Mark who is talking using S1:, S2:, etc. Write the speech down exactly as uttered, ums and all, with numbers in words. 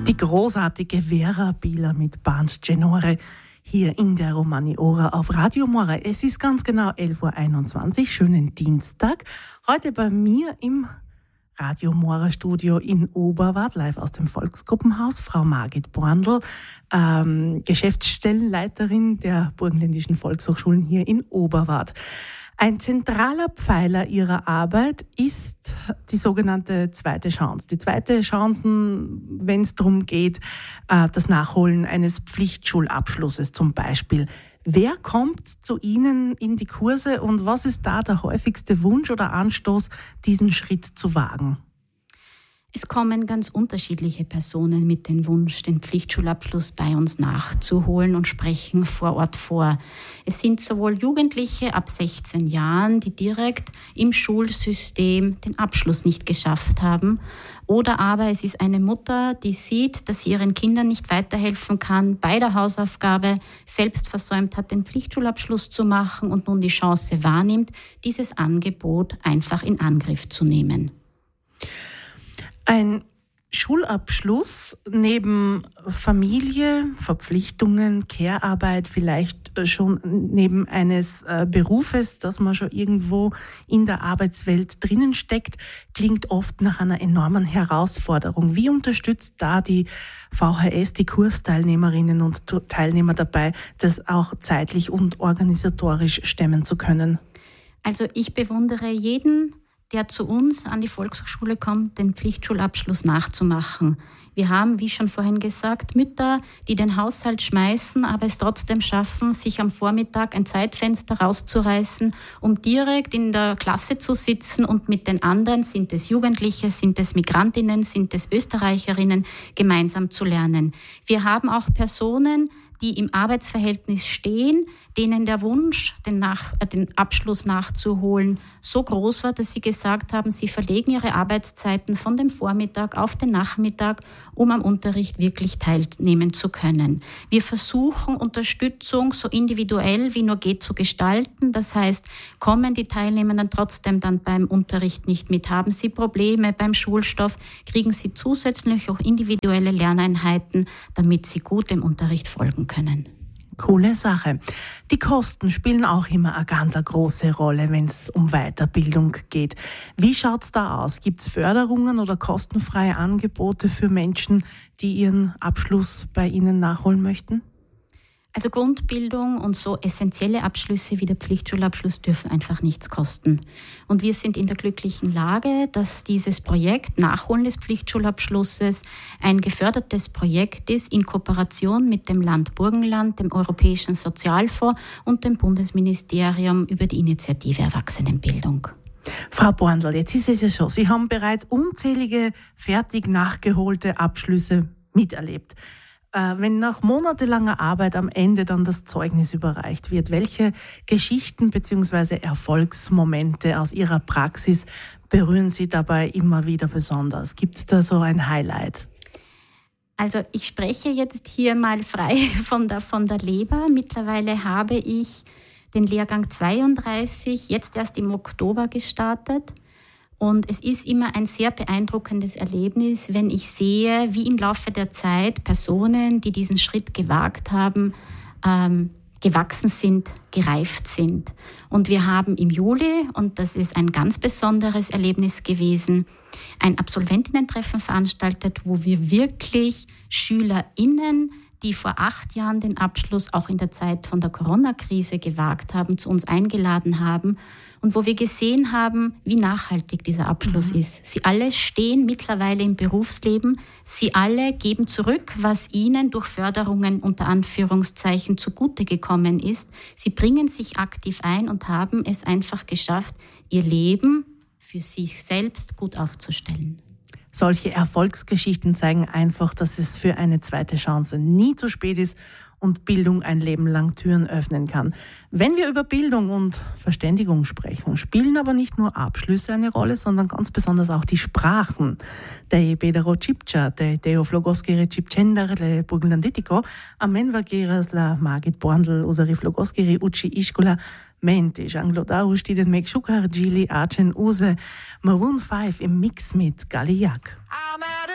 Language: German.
S1: Die großartige Vera Bieler mit Bands Genore hier in der Romani-Ora auf Radio Mora. Es ist ganz genau elf Uhr einundzwanzig, schönen Dienstag. Heute bei mir im Radio Mora Studio in Oberwart, live aus dem Volksgruppenhaus, Frau Margit Borndl, ähm, Geschäftsstellenleiterin der Burgenländischen Volkshochschulen hier in Oberwart. Ein zentraler Pfeiler ihrer Arbeit ist die sogenannte zweite Chance. Die zweite Chance, wenn es darum geht, das Nachholen eines Pflichtschulabschlusses zum Beispiel. Wer kommt zu Ihnen in die Kurse und was ist da der häufigste Wunsch oder Anstoß, diesen Schritt zu wagen?
S2: Es kommen ganz unterschiedliche Personen mit dem Wunsch, den Pflichtschulabschluss bei uns nachzuholen und sprechen vor Ort vor. Es sind sowohl Jugendliche ab sechzehn Jahren, die direkt im Schulsystem den Abschluss nicht geschafft haben, oder aber es ist eine Mutter, die sieht, dass sie ihren Kindern nicht weiterhelfen kann bei der Hausaufgabe, selbst versäumt hat, den Pflichtschulabschluss zu machen und nun die Chance wahrnimmt, dieses Angebot einfach in Angriff zu nehmen.
S1: Ein Schulabschluss neben Familie, Verpflichtungen, Care-Arbeit, vielleicht schon neben eines äh, Berufes, das man schon irgendwo in der Arbeitswelt drinnen steckt, klingt oft nach einer enormen Herausforderung. Wie unterstützt da die V H S, die Kursteilnehmerinnen und Teilnehmer dabei, das auch zeitlich und organisatorisch stemmen zu können?
S2: Also ich bewundere jeden, der zu uns an die Volkshochschule kommt, den Pflichtschulabschluss nachzumachen. Wir haben, wie schon vorhin gesagt, Mütter, die den Haushalt schmeißen, aber es trotzdem schaffen, sich am Vormittag ein Zeitfenster rauszureißen, um direkt in der Klasse zu sitzen und mit den anderen, sind es Jugendliche, sind es Migrantinnen, sind es Österreicherinnen, gemeinsam zu lernen. Wir haben auch Personen, die im Arbeitsverhältnis stehen, denen der Wunsch, den, Nach- äh, den Abschluss nachzuholen, so groß war, dass sie gesagt haben, sie verlegen ihre Arbeitszeiten von dem Vormittag auf den Nachmittag, um am Unterricht wirklich teilnehmen zu können. Wir versuchen, Unterstützung so individuell wie nur geht zu gestalten. Das heißt, kommen die Teilnehmenden trotzdem dann beim Unterricht nicht mit, haben sie Probleme beim Schulstoff, kriegen sie zusätzlich auch individuelle Lerneinheiten, damit sie gut dem Unterricht folgen können.
S1: Coole Sache. Die Kosten spielen auch immer eine ganz große Rolle, wenn es um Weiterbildung geht. Wie schaut's da aus? Gibt's Förderungen oder kostenfreie Angebote für Menschen, die ihren Abschluss bei Ihnen nachholen möchten?
S2: Also Grundbildung und so essentielle Abschlüsse wie der Pflichtschulabschluss dürfen einfach nichts kosten. Und wir sind in der glücklichen Lage, dass dieses Projekt Nachholen des Pflichtschulabschlusses ein gefördertes Projekt ist in Kooperation mit dem Land Burgenland, dem Europäischen Sozialfonds und dem Bundesministerium über die Initiative Erwachsenenbildung.
S1: Frau Borndl, jetzt ist es ja so, Sie haben bereits unzählige fertig nachgeholte Abschlüsse miterlebt. Wenn nach monatelanger Arbeit am Ende dann das Zeugnis überreicht wird, welche Geschichten bzw. Erfolgsmomente aus Ihrer Praxis berühren Sie dabei immer wieder besonders? Gibt es da so ein Highlight?
S2: Also ich spreche jetzt hier mal frei von der, von der Leber. Mittlerweile habe ich den Lehrgang zweiunddreißig jetzt erst im Oktober gestartet. Und es ist immer ein sehr beeindruckendes Erlebnis, wenn ich sehe, wie im Laufe der Zeit Personen, die diesen Schritt gewagt haben, ähm, gewachsen sind, gereift sind. Und wir haben im Juli, und das ist ein ganz besonderes Erlebnis gewesen, ein Absolventinnen-Treffen veranstaltet, wo wir wirklich SchülerInnen, die vor acht Jahren den Abschluss auch in der Zeit von der Corona-Krise gewagt haben, zu uns eingeladen haben. Und wo wir gesehen haben, wie nachhaltig dieser Abschluss mhm. ist. Sie alle stehen mittlerweile im Berufsleben. Sie alle geben zurück, was ihnen durch Förderungen unter Anführungszeichen zugute gekommen ist. Sie bringen sich aktiv ein und haben es einfach geschafft, ihr Leben für sich selbst gut aufzustellen.
S1: Solche Erfolgsgeschichten zeigen einfach, dass es für eine zweite Chance nie zu spät ist und Bildung ein Leben lang Türen öffnen kann. Wenn wir über Bildung und Verständigung sprechen, spielen aber nicht nur Abschlüsse eine Rolle, sondern ganz besonders auch die Sprachen. Der Pedro Cipcia, der Teo Flogoskere Cipcender, le Burgenlanditico, amen vageras la Margit Borndl, usari Flogoskere uci iskola, Mentisch, Anglo-Daru stiden mek Shukar, Gili, Archen, Use, Maroon five im Mix mit Galiak.